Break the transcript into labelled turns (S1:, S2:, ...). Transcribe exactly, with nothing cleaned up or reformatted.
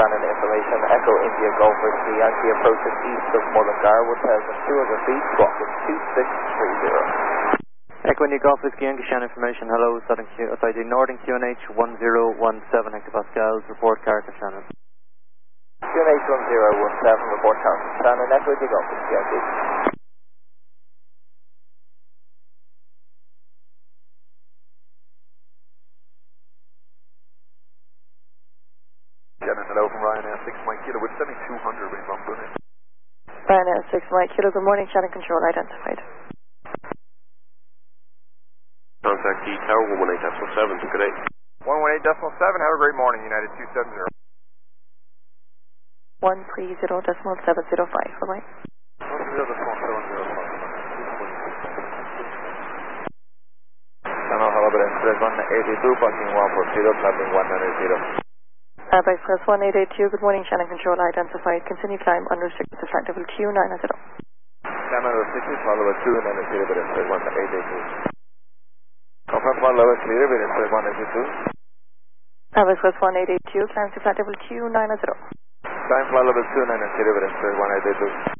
S1: Shannon information, Echo India Golf Whiskey, Yankee approaching east of Mullingar, one thousand two hundred feet, squawking two six three zero.
S2: Echo India Golf Whiskey, Yankee Shannon information, hello, Southern Q, uh, sorry, the Northern Q N H one zero one seven hectopascals, report Carter Shannon.
S1: Q N H one zero one seven, report Carter Shannon, Echo India Golf Whiskey, Yankee.
S3: Shannon, hello from Ryanair six Mike Kilo with seventy-two hundred wind from Brunei.
S4: Ryanair six Mike Kilo, good morning, Shannon control identified.
S5: Contact Key Tower one one eight decimal seven, good day.
S6: one one eight decimal seven, have a great morning, United two seven zero.
S4: one three zero decimal seven zero five, bye-bye.
S3: one three zero decimal seven zero five.
S1: Channel, hello, but Express one eighty-two, passing one four zero, climbing one nine zero.
S4: Uh, by Express one eight eight two, good morning, Shannon control identified, continue climb unrestricted to flight level Q nine zero.
S1: Channel six is follow two nine zero, but Express one eight eight two. Confirm one level clear, but Express one eight two.
S4: Uh, by Express one eight eight two, climb to flight level Q nine zero.
S1: Climb flight level two nine zero, but Express one eight two.